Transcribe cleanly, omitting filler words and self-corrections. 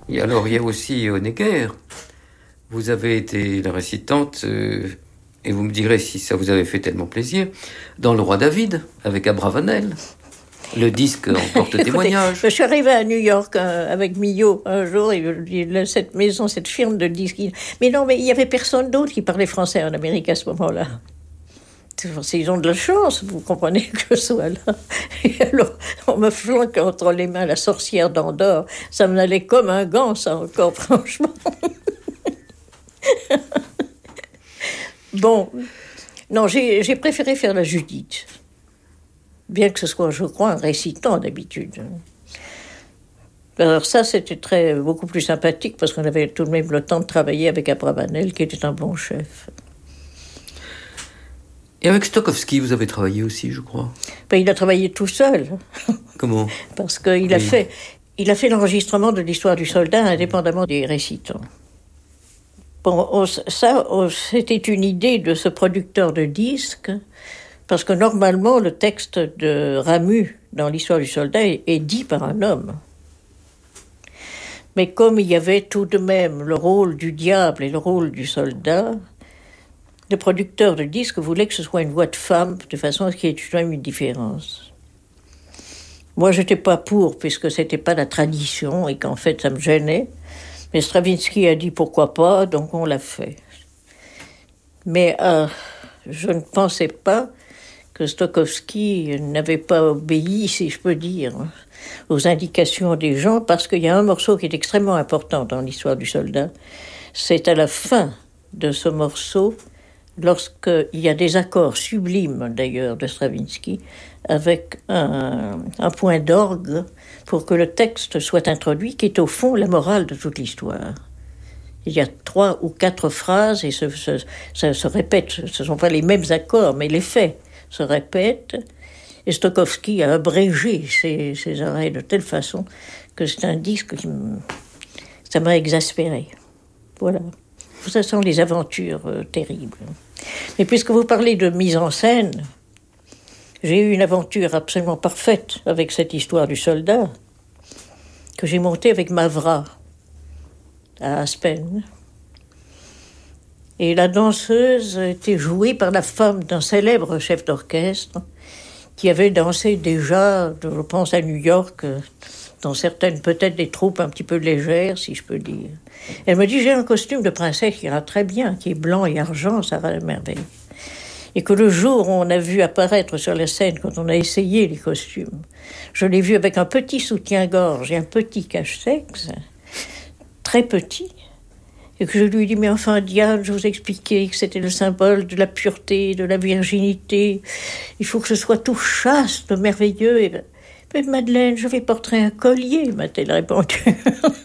Et alors, il y a aussi Honegger. Vous avez été la récitante, et vous me direz si ça vous avait fait tellement plaisir, dans Le Roi David, avec Abravanel. Le disque en porte témoignage. Je suis arrivée à New York avec Millot un jour, et cette maison, cette firme de disques. Mais non, mais il n'y avait personne d'autre qui parlait français en Amérique à ce moment-là. Ils ont de la chance, vous comprenez, que je sois là. Et alors, on me flanque entre les mains la sorcière d'Andorre. Ça me allait comme un gant, ça encore, franchement. Bon, non, j'ai préféré faire la Judith. Bien que ce soit, je crois, un récitant d'habitude. Alors ça, c'était beaucoup plus sympathique parce qu'on avait tout de même le temps de travailler avec Abravanel, qui était un bon chef. Et avec Stokowski, vous avez travaillé aussi, je crois. Ben, il a travaillé tout seul. Comment ? Parce qu'il a fait l'enregistrement de l'histoire du soldat indépendamment des récitants. Bon, c'était une idée de ce producteur de disques, parce que normalement, le texte de Ramu dans l'histoire du soldat est dit par un homme. Mais comme il y avait tout de même le rôle du diable et le rôle du soldat, le producteur de disques voulait que ce soit une voix de femme, de façon à ce qu'il y ait tout de même une différence. Moi, je n'étais pas pour, puisque ce n'était pas la tradition et qu'en fait, ça me gênait. Mais Stravinsky a dit pourquoi pas, donc on l'a fait. Mais je ne pensais pas que Stokowski n'avait pas obéi, si je peux dire, aux indications des gens, parce qu'il y a un morceau qui est extrêmement important dans l'histoire du soldat. C'est à la fin de ce morceau, lorsqu'il y a des accords sublimes, d'ailleurs, de Stravinsky, avec un point d'orgue pour que le texte soit introduit, qui est au fond la morale de toute l'histoire. Il y a 3 ou 4 phrases et ça se répète. Ce ne sont pas les mêmes accords, mais les faits se répètent. Et Stokowski a abrégé ses arrêts de telle façon que c'est un disque ça m'a exaspéré. Voilà. Ce sont les aventures terribles. Mais puisque vous parlez de mise en scène, j'ai eu une aventure absolument parfaite avec cette histoire du soldat que j'ai montée avec Mavra à Aspen. Et la danseuse était jouée par la femme d'un célèbre chef d'orchestre qui avait dansé déjà, je pense, à New York, dans certaines, peut-être des troupes un petit peu légères, si je peux dire. Elle me dit, j'ai un costume de princesse qui ira très bien, qui est blanc et argent, ça va à merveille. Et que le jour où on a vu apparaître sur la scène, quand on a essayé les costumes, je l'ai vu avec un petit soutien-gorge et un petit cache-sexe, très petit, et que je lui ai dit, mais enfin, Diane, je vous expliquais que c'était le symbole de la pureté, de la virginité, il faut que ce soit tout chaste, merveilleux. Et mais Madeleine, je vais porter un collier, m'a-t-elle répondu.